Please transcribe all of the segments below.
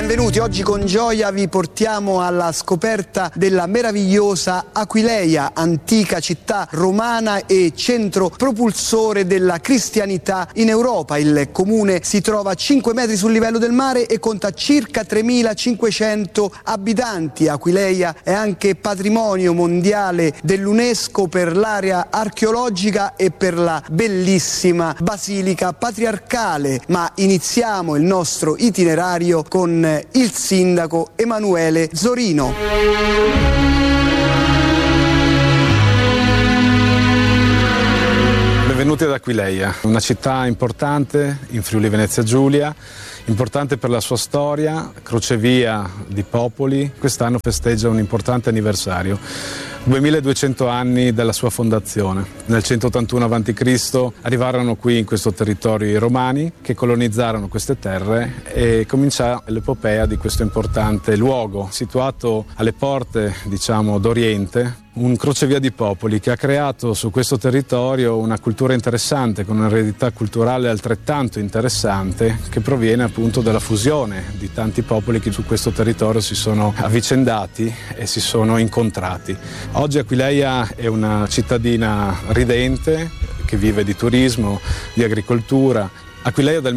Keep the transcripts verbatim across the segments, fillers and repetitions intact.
Benvenuti, oggi con gioia vi portiamo alla scoperta della meravigliosa Aquileia, antica città romana e centro propulsore della cristianità in Europa. Il comune si trova a cinque metri sul livello del mare e conta circa tremilacinquecento abitanti. Aquileia è anche patrimonio mondiale dell'UNESCO per l'area archeologica e per la bellissima basilica patriarcale. Ma iniziamo il nostro itinerario con il sindaco Emanuele Zorino. Benvenuti ad Aquileia, una città importante in Friuli Venezia Giulia, importante per la sua storia, crocevia di popoli. Quest'anno festeggia un importante anniversario, duemiladuecento anni dalla sua fondazione. Nel centottantuno avanti Cristo arrivarono qui in questo territorio i Romani che colonizzarono queste terre e cominciò l'epopea di questo importante luogo situato alle porte, diciamo, d'Oriente. Un crocevia di popoli che ha creato su questo territorio una cultura interessante, con un'eredità culturale altrettanto interessante, che proviene appunto dalla fusione di tanti popoli che su questo territorio si sono avvicendati e si sono incontrati. Oggi Aquileia è una cittadina ridente che vive di turismo, di agricoltura. Aquileia dal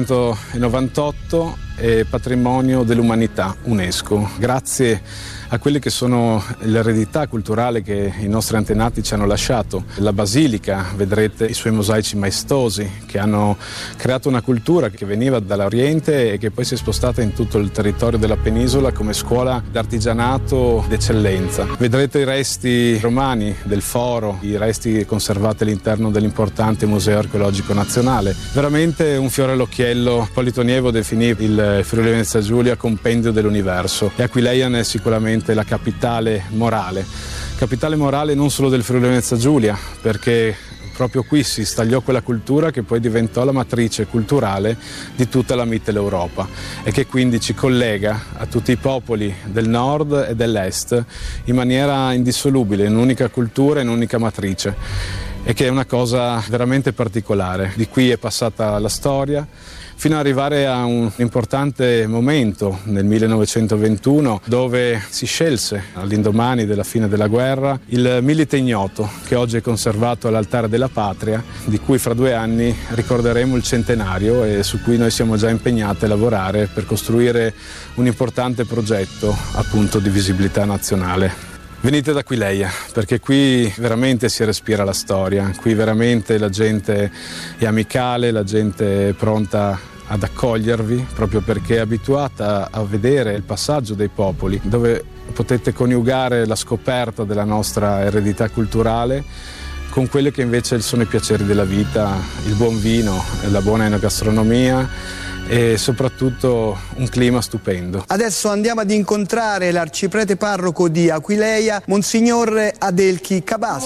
millenovecentonovantotto è patrimonio dell'umanità UNESCO, grazie a quelle che sono l'eredità culturale che i nostri antenati ci hanno lasciato. La basilica, vedrete i suoi mosaici maestosi che hanno creato una cultura che veniva dall'Oriente e che poi si è spostata in tutto il territorio della penisola come scuola d'artigianato d'eccellenza. Vedrete i resti romani del foro, i resti conservati all'interno dell'importante Museo Archeologico Nazionale. Veramente un fiore all'occhiello. Polito Nievo definì il Friuli Venezia Giulia compendio dell'universo e Aquileia ne è sicuramente la capitale morale. Capitale morale non solo del Friuli Venezia Giulia, perché proprio qui si stagliò quella cultura che poi diventò la matrice culturale di tutta la Mitteleuropa e che quindi ci collega a tutti i popoli del nord e dell'est in maniera indissolubile, in un'unica cultura, in un'unica matrice, e che è una cosa veramente particolare. Di qui è passata la storia, fino ad arrivare a un importante momento nel millenovecentoventuno dove si scelse, all'indomani della fine della guerra, il Milite Ignoto, che oggi è conservato all'Altare della Patria, di cui fra due anni ricorderemo il centenario e su cui noi siamo già impegnati a lavorare per costruire un importante progetto appunto di visibilità nazionale. Venite ad Aquileia, perché qui veramente si respira la storia, qui veramente la gente è amicale, la gente è pronta ad accogliervi, proprio perché è abituata a vedere il passaggio dei popoli, dove potete coniugare la scoperta della nostra eredità culturale con quelli che invece sono i piaceri della vita, il buon vino, la buona enogastronomia e soprattutto un clima stupendo. Adesso andiamo ad incontrare l'arciprete parroco di Aquileia, Monsignor Adelchi Cabas.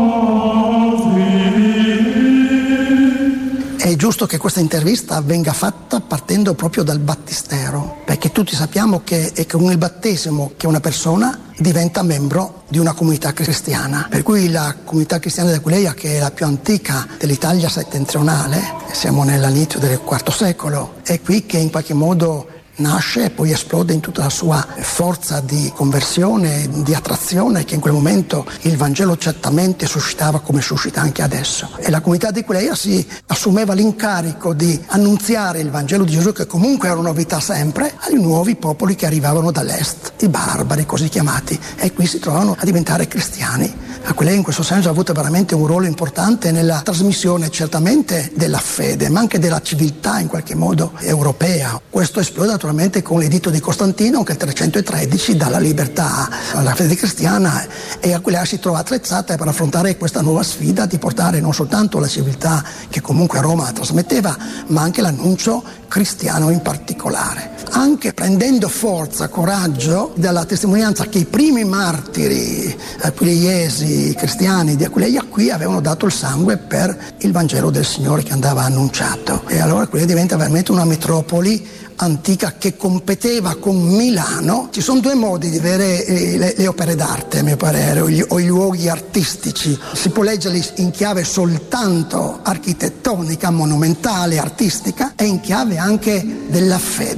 È giusto che questa intervista venga fatta partendo proprio dal battistero, perché tutti sappiamo che è con il battesimo che una persona diventa membro di una comunità cristiana. Per cui la comunità cristiana di Aquileia, che è la più antica dell'Italia settentrionale, siamo nell'inizio del quarto secolo, è qui che in qualche modo nasce e poi esplode in tutta la sua forza di conversione, di attrazione, che in quel momento il Vangelo certamente suscitava come suscita anche adesso. E la comunità di Aquileia si assumeva l'incarico di annunziare il Vangelo di Gesù, che comunque era una novità sempre, ai nuovi popoli che arrivavano dall'est, i barbari così chiamati, e qui si trovavano a diventare cristiani. Aquileia in questo senso ha avuto veramente un ruolo importante nella trasmissione certamente della fede, ma anche della civiltà in qualche modo europea. Questo esplode naturalmente con l'editto di Costantino, che è il trecentotredici dà la libertà alla fede cristiana, e Aquileia si trova attrezzata per affrontare questa nuova sfida di portare non soltanto la civiltà che comunque Roma trasmetteva, ma anche l'annuncio cristiano in particolare, anche prendendo forza, coraggio dalla testimonianza che i primi martiri aquileiesi cristiani di Aquileia qui avevano dato il sangue per il Vangelo del Signore che andava annunciato. E allora Aquileia diventa veramente una metropoli antica che competeva con Milano. Ci sono due modi di vedere eh, le, le opere d'arte, a mio parere, o, gli, o i luoghi artistici. Si può leggerli in chiave soltanto architettonica, monumentale, artistica, e in chiave anche della fede.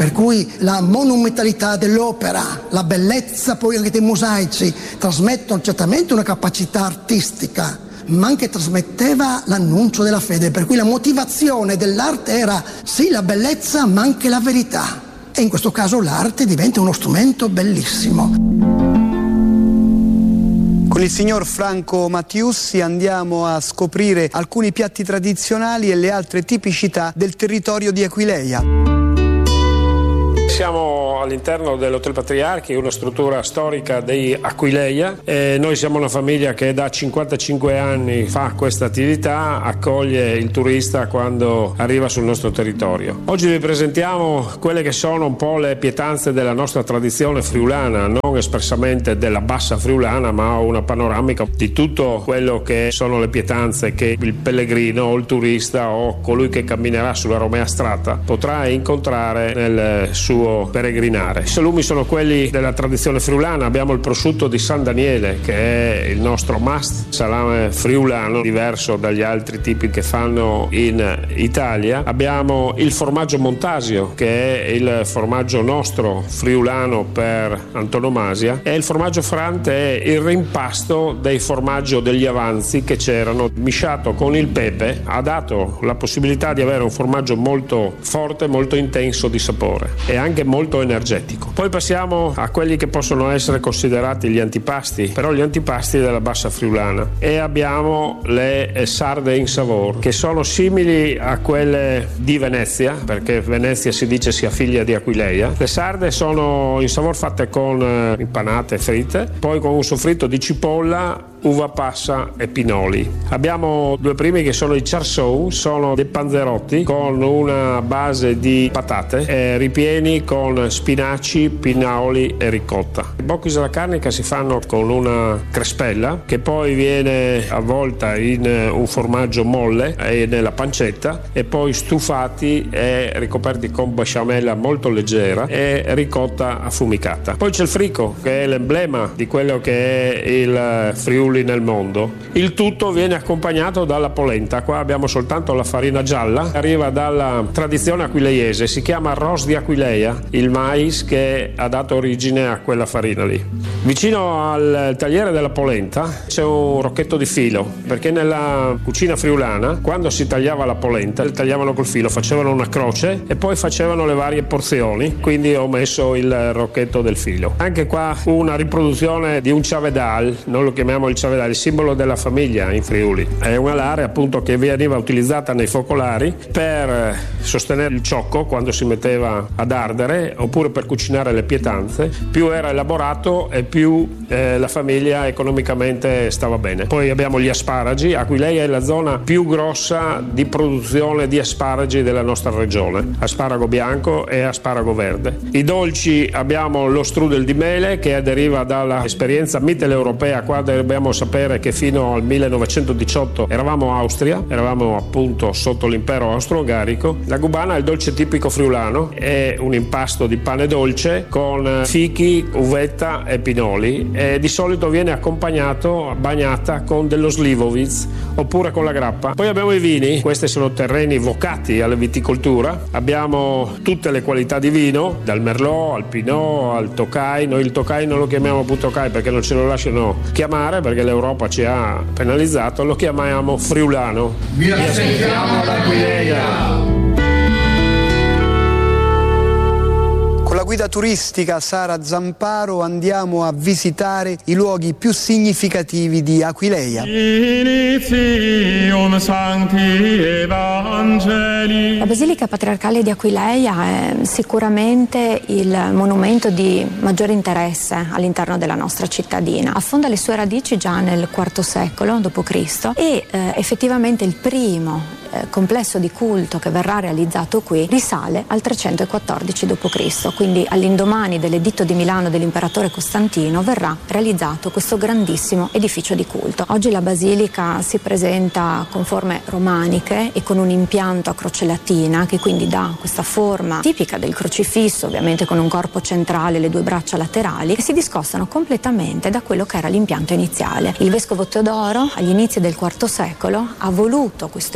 per cui la monumentalità dell'opera, la bellezza poi anche dei mosaici trasmettono certamente una capacità artistica, ma anche trasmetteva l'annuncio della fede, per cui la motivazione dell'arte era sì la bellezza ma anche la verità, e in questo caso l'arte diventa uno strumento bellissimo. Con il signor Franco Mattiussi andiamo a scoprire alcuni piatti tradizionali e le altre tipicità del territorio di Aquileia. Siamo all'interno dell'Hotel Patriarchi, una struttura storica di Aquileia, e noi siamo una famiglia che da cinquantacinque anni fa questa attività, accoglie il turista quando arriva sul nostro territorio. Oggi vi presentiamo quelle che sono un po' le pietanze della nostra tradizione friulana, non espressamente della bassa friulana, ma una panoramica di tutto quello che sono le pietanze che il pellegrino o il turista o colui che camminerà sulla Romea Strata potrà incontrare nel suo peregrinare. I salumi sono quelli della tradizione friulana. Abbiamo il prosciutto di San Daniele, che è il nostro must, salame friulano diverso dagli altri tipi che fanno in Italia. Abbiamo il formaggio Montasio, che è il formaggio nostro friulano per antonomasia, e il formaggio Frante è il rimpasto dei formaggio degli avanzi che c'erano, misciato con il pepe ha dato la possibilità di avere un formaggio molto forte, molto intenso di sapore e anche molto energetico. Poi passiamo a quelli che possono essere considerati gli antipasti, però gli antipasti della bassa friulana, e abbiamo le sarde in savor, che sono simili a quelle di Venezia, perché Venezia si dice sia figlia di Aquileia. Le sarde sono in savor fatte con impanate fritte, poi con un soffritto di cipolla, uva passa e pinoli. Abbiamo due primi che sono i charsou, sono dei panzerotti con una base di patate eh, ripieni con spinaci, pinoli e ricotta. I bocchi alla carnica si fanno con una crespella che poi viene avvolta in un formaggio molle e nella pancetta, e poi stufati e ricoperti con besciamella molto leggera e ricotta affumicata. Poi c'è il frico, che è l'emblema di quello che è il Friuli nel mondo. Il tutto viene accompagnato dalla polenta. Qua abbiamo soltanto la farina gialla, arriva dalla tradizione aquileiese, si chiama arroz di Aquileia, il mais che ha dato origine a quella farina lì. Vicino al tagliere della polenta c'è un rocchetto di filo, perché nella cucina friulana quando si tagliava la polenta tagliavano col filo, facevano una croce e poi facevano le varie porzioni, quindi ho messo il rocchetto del filo. Anche qua una riproduzione di un ciavedal, non lo chiamiamo il ciavedal, il simbolo della famiglia in Friuli. È un'alare appunto che veniva utilizzata nei focolari per sostenere il ciocco quando si metteva ad ardere, oppure per cucinare le pietanze. Più era elaborato e più eh, la famiglia economicamente stava bene. Poi abbiamo gli asparagi. Aquileia è la zona più grossa di produzione di asparagi della nostra regione, asparago bianco e asparago verde. I dolci abbiamo lo strudel di mele, che deriva dall'esperienza mitteleuropea. Qua dobbiamo sapere che fino al millenovecentodiciotto eravamo Austria, eravamo appunto sotto l'impero austro-ungarico. La gubana è il dolce tipico friulano, è un impasto di pane dolce con fichi, uvetta e pinoli, e di solito viene accompagnato, bagnata con dello slivovitz oppure con la grappa. Poi abbiamo i vini, questi sono terreni vocati alla viticoltura, abbiamo tutte le qualità di vino, dal merlot al pinot al tocai. Noi il tocai non lo chiamiamo più tocai perché non ce lo lasciano chiamare, perché l'Europa ci ha penalizzato, lo chiamiamo friulano. Vi aspettiamo ad Aquileia! Con la guida turistica Sara Zamparo andiamo a visitare i luoghi più significativi di Aquileia. La Basilica Patriarcale di Aquileia è sicuramente il monumento di maggiore interesse all'interno della nostra cittadina. Affonda le sue radici già nel quarto secolo dopo Cristo e eh, effettivamente il primo eh, complesso di culto che verrà realizzato qui risale al trecentoquattordici dopo Cristo. Quindi all'indomani dell'editto di Milano dell'imperatore Costantino verrà realizzato questo grandissimo edificio di culto. Oggi la basilica si presenta con forme romaniche e con un impianto a croce latina che quindi dà questa forma tipica del crocifisso, ovviamente con un corpo centrale e le due braccia laterali, che si discostano completamente da quello che era l'impianto iniziale. Il vescovo Teodoro agli inizi del quarto secolo ha voluto questo impianto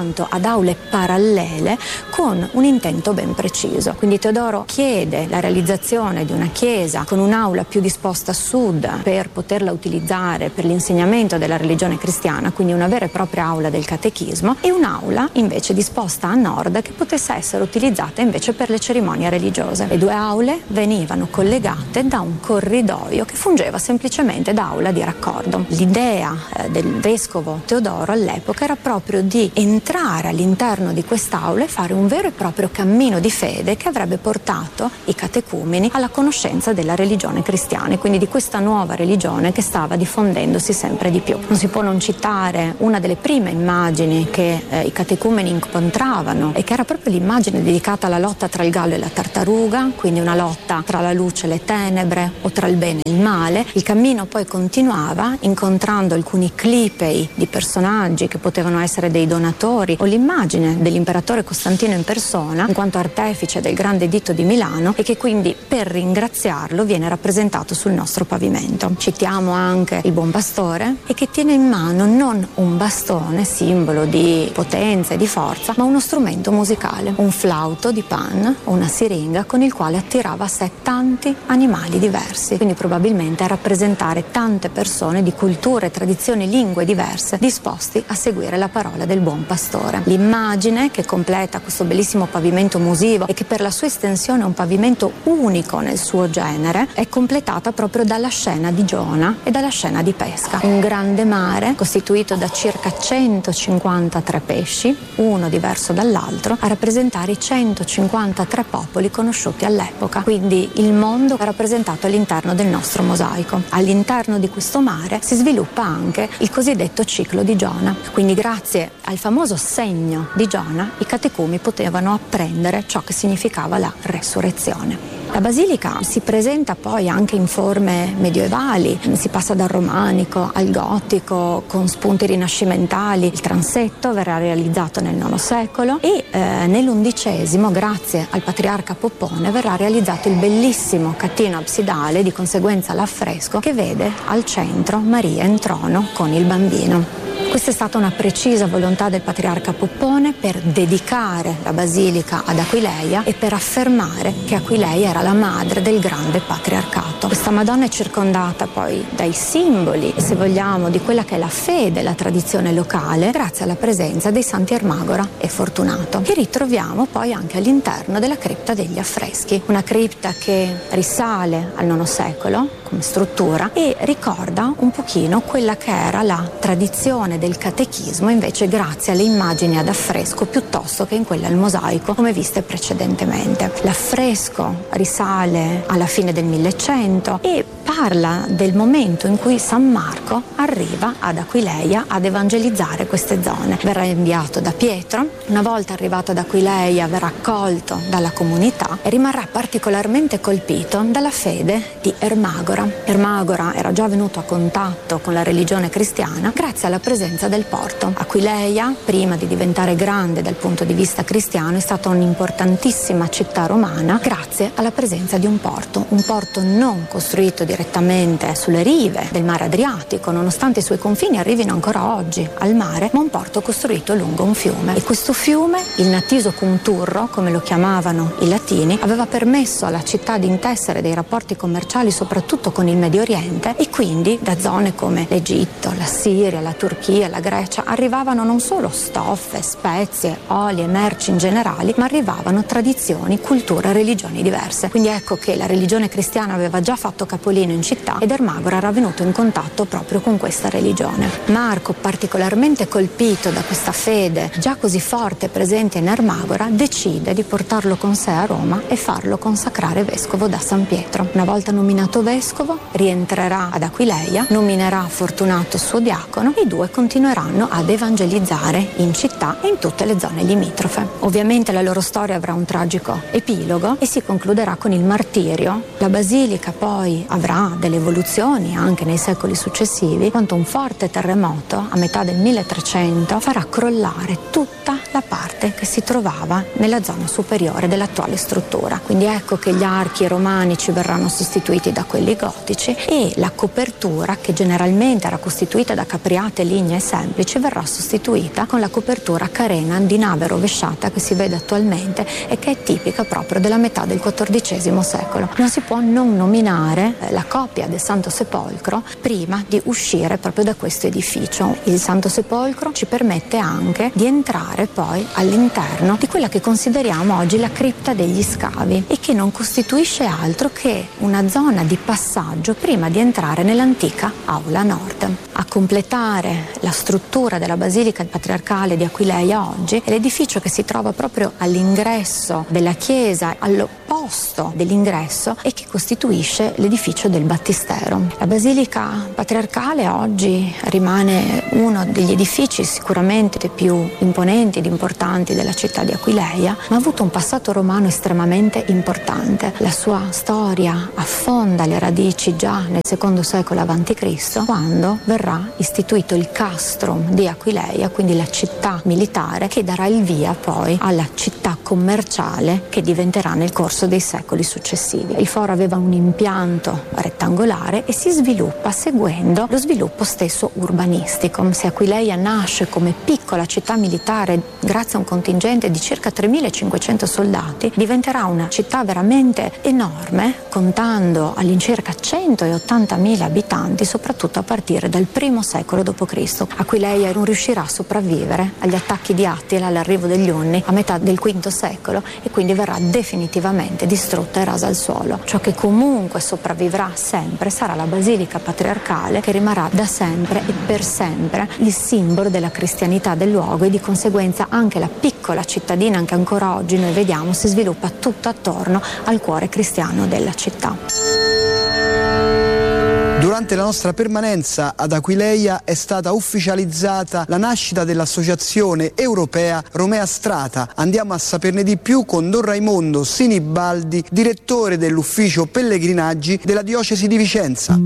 quanto ad aule parallele con un intento ben preciso. Quindi Teodoro chiede la realizzazione di una chiesa con un'aula più disposta a sud per poterla utilizzare per l'insegnamento della religione cristiana, quindi una vera e propria aula del catechismo, e un'aula invece disposta a nord che potesse essere utilizzata invece per le cerimonie religiose. Le due aule venivano collegate da un corridoio che fungeva semplicemente da aula di raccordo. L'idea eh, del vescovo Teodoro all'epoca era proprio di entrare all'interno di quest'aula e fare un vero e proprio cammino di fede che avrebbe portato i catecumeni alla conoscenza della religione cristiana e quindi di questa nuova religione che stava diffondendosi sempre di più. Non si può non citare una delle prime immagini che eh, i catecumeni incontravano e che era proprio l'immagine dedicata alla lotta tra il gallo e la tartaruga, quindi una lotta tra la luce e le tenebre o tra il bene e il male. Il cammino poi continuava incontrando alcuni clipei di personaggi che potevano essere dei donatori o l'immagine dell'imperatore Costantino in persona in quanto artefice del grande editto di Milano e che quindi per ringraziarlo viene rappresentato sul nostro pavimento. Citiamo anche il Buon Pastore e che tiene in mano non un bastone, simbolo di potenza e di forza, ma uno strumento musicale, un flauto di Pan o una siringa con il quale attirava a sé tanti animali diversi, quindi probabilmente a rappresentare tante persone di culture, tradizioni, lingue diverse disposti a seguire la parola del Buon Pastore. L'immagine che completa questo bellissimo pavimento musivo e che per la sua estensione è un pavimento unico nel suo genere è completata proprio dalla scena di Giona e dalla scena di pesca. Un grande mare costituito da circa centocinquantatré pesci, uno diverso dall'altro, a rappresentare i centocinquantatré popoli conosciuti all'epoca. Quindi il mondo è rappresentato all'interno del nostro mosaico. All'interno di questo mare si sviluppa anche il cosiddetto ciclo di Giona. Quindi grazie al famoso segno di Giona i catecumi potevano apprendere ciò che significava la resurrezione. La basilica si presenta poi anche in forme medievali, si passa dal romanico al gotico con spunti rinascimentali. Il transetto verrà realizzato nel nono secolo e eh, nell'undicesimo, grazie al patriarca Poppone, verrà realizzato il bellissimo catino absidale, di conseguenza l'affresco, che vede al centro Maria in trono con il bambino. Questa è stata una precisa volontà del patriarca Poppone per dedicare la basilica ad Aquileia e per affermare che Aquileia era la madre del grande patriarcato. Questa Madonna è circondata poi dai simboli, se vogliamo, di quella che è la fede, la tradizione locale, grazie alla presenza dei santi Ermagora e Fortunato, che ritroviamo poi anche all'interno della cripta degli affreschi. Una cripta che risale al nono secolo come struttura e ricorda un pochino quella che era la tradizione del catechismo, invece grazie alle immagini ad affresco piuttosto che in quella al mosaico come viste precedentemente. L'affresco risale alla fine del millecento e parla del momento in cui San Marco arriva ad Aquileia ad evangelizzare queste zone. Verrà inviato da Pietro, una volta arrivato ad Aquileia verrà accolto dalla comunità e rimarrà particolarmente colpito dalla fede di Ermagora. Ermagora era già venuto a contatto con la religione cristiana grazie alla presenza del porto. Aquileia, prima di diventare grande dal punto di vista cristiano, è stata un'importantissima città romana grazie alla presenza di un porto, un porto non costruito direttamente sulle rive del mare Adriatico, nonostante i suoi confini arrivino ancora oggi al mare, ma un porto costruito lungo un fiume. E questo fiume, il Natiso cum Turro, come lo chiamavano i latini, aveva permesso alla città di intessere dei rapporti commerciali soprattutto con il Medio Oriente e quindi da zone come l'Egitto, la Siria, la Turchia, la Grecia arrivavano non solo stoffe, spezie, oli e merci in generale, ma arrivavano tradizioni, culture e religioni diverse. Quindi ecco che la religione cristiana aveva già fatto capolino in città ed Ermagora era venuto in contatto proprio con questa religione. Marco, particolarmente colpito da questa fede già così forte e presente in Ermagora, decide di portarlo con sé a Roma e farlo consacrare vescovo da San Pietro. Una volta nominato vescovo, rientrerà ad Aquileia, nominerà Fortunato suo diacono e i due continueranno ad evangelizzare in città e in tutte le zone limitrofe. Ovviamente la loro storia avrà un tragico epilogo e si concluderà con il martirio. La basilica poi avrà subirà delle evoluzioni anche nei secoli successivi, quanto un forte terremoto a metà del milletrecento farà crollare tutta la parte che si trovava nella zona superiore dell'attuale struttura. Quindi ecco che gli archi romanici verranno sostituiti da quelli gotici e la copertura, che generalmente era costituita da capriate lignee semplici, verrà sostituita con la copertura carena di nave rovesciata che si vede attualmente e che è tipica proprio della metà del quattordicesimo secolo. Non si può non nominare la coppia del Santo Sepolcro prima di uscire proprio da questo edificio. Il Santo Sepolcro ci permette anche di entrare poi all'interno di quella che consideriamo oggi la cripta degli scavi e che non costituisce altro che una zona di passaggio prima di entrare nell'antica aula nord. A completare la struttura della Basilica Patriarcale di Aquileia oggi è l'edificio che si trova proprio all'ingresso della chiesa, all'opposto dell'ingresso, e che costituisce l'edificio del Battistero. La Basilica Patriarcale oggi rimane uno degli edifici sicuramente più imponenti ed importanti della città di Aquileia, ma ha avuto un passato romano estremamente importante. La sua storia affonda le radici già nel secondo secolo avanti Cristo, quando verrà istituito il castrum di Aquileia, quindi la città militare che darà il via poi alla città commerciale che diventerà nel corso dei secoli successivi. Il foro aveva un impianto rettangolare e si sviluppa seguendo lo sviluppo stesso urbanistico. Se Aquileia nasce come piccola città militare grazie a un contingente di circa tremilacinquecento soldati, diventerà una città veramente enorme, contando all'incirca centottantamila abitanti, soprattutto a partire dal primo secolo dopo Cristo. Aquileia non riuscirà a sopravvivere agli attacchi di Attila all'arrivo degli Unni a metà del quinto secolo e quindi verrà definitivamente distrutta e rasa al suolo. Ciò che comunque sopravvivrà sempre sarà la Basilica Patriarcale, che rimarrà da sempre e per sempre il simbolo della cristianità del luogo, e di conseguenza anche la piccola cittadina che ancora oggi noi vediamo si sviluppa tutto attorno al cuore cristiano della città. Durante la nostra permanenza ad Aquileia è stata ufficializzata la nascita dell'Associazione Europea Romea Strata. Andiamo a saperne di più con Don Raimondo Sinibaldi, direttore dell'ufficio pellegrinaggi della diocesi di Vicenza.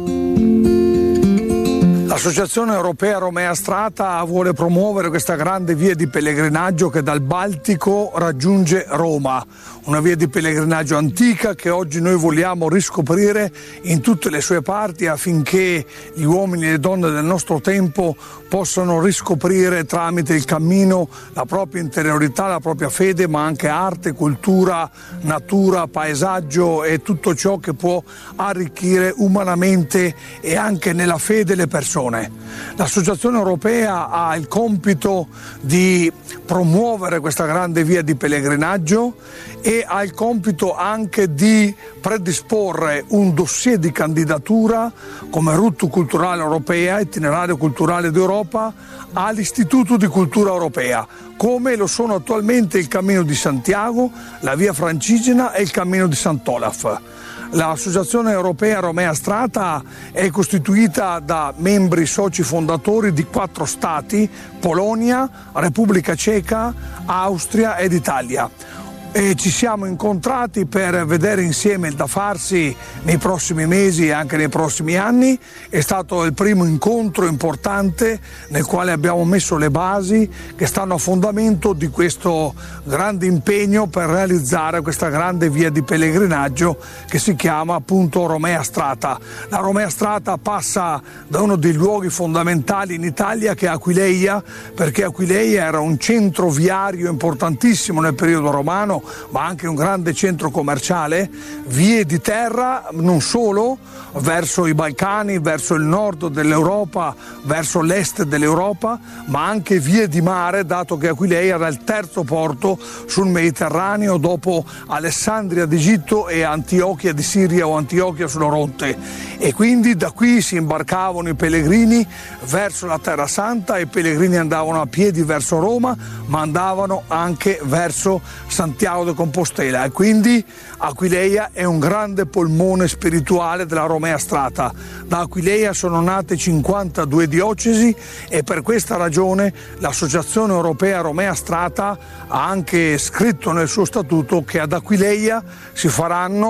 L'Associazione Europea Romea Strata vuole promuovere questa grande via di pellegrinaggio che dal Baltico raggiunge Roma, una via di pellegrinaggio antica che oggi noi vogliamo riscoprire in tutte le sue parti affinché gli uomini e le donne del nostro tempo possano riscoprire tramite il cammino la propria interiorità, la propria fede, ma anche arte, cultura, natura, paesaggio e tutto ciò che può arricchire umanamente e anche nella fede le persone. L'Associazione Europea ha il compito di promuovere questa grande via di pellegrinaggio e ha il compito anche di predisporre un dossier di candidatura come route culturale europea, itinerario culturale d'Europa, all'Istituto di Cultura Europea, come lo sono attualmente il Cammino di Santiago, la Via Francigena e il Cammino di Sant'Olaf. L'Associazione Europea Romea Strata è costituita da membri soci fondatori di quattro stati: Polonia, Repubblica Ceca, Austria ed Italia. E ci siamo incontrati per vedere insieme il da farsi nei prossimi mesi e anche nei prossimi anni. È stato il primo incontro importante nel quale abbiamo messo le basi che stanno a fondamento di questo grande impegno per realizzare questa grande via di pellegrinaggio che si chiama appunto Romea Strata. La Romea Strata passa da uno dei luoghi fondamentali in Italia, che è Aquileia, perché Aquileia era un centro viario importantissimo nel periodo romano, ma anche un grande centro commerciale, vie di terra non solo verso i Balcani, verso il nord dell'Europa, verso l'est dell'Europa, ma anche vie di mare, dato che Aquileia era il terzo porto sul Mediterraneo dopo Alessandria d'Egitto e Antiochia di Siria o Antiochia sull'Oronte, e quindi da qui si imbarcavano i pellegrini verso la Terra Santa. I pellegrini andavano a piedi verso Roma, ma andavano anche verso Santiago de Compostela, e quindi Aquileia è un grande polmone spirituale della Romea Strata. Da Aquileia sono nate cinquantadue diocesi e per questa ragione l'Associazione Europea Romea Strata ha anche scritto nel suo statuto che ad Aquileia si faranno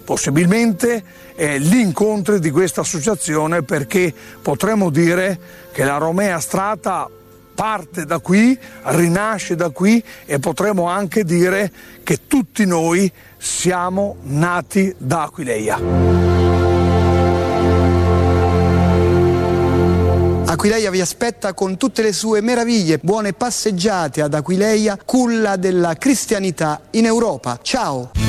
possibilmente eh, gli incontri di questa associazione, perché potremmo dire che la Romea Strata parte da qui, rinasce da qui, e potremmo anche dire che tutti noi siamo nati da Aquileia. Aquileia vi aspetta con tutte le sue meraviglie. Buone passeggiate ad Aquileia, culla della cristianità in Europa. Ciao!